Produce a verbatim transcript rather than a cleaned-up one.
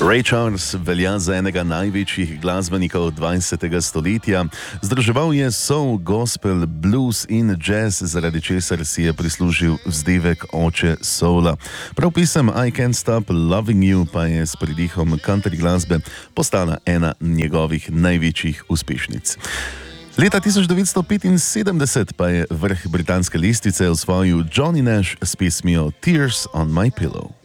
Ray Charles velja za enega največjih glasbenikov dvajsetega stoletja. Združeval je soul, gospel, blues in jazz, zaradi česar si je prislužil vzdevek oče soula. Prav pisem I Can't Stop Loving You pa je s pridihom country glasbe postala ena njegovih največjih uspešnic. Leta tisoč devetsto petinsedemdeset pa je vrh britanske lestvice osvojil Johnny Nash s pesmijo Tears on My Pillow.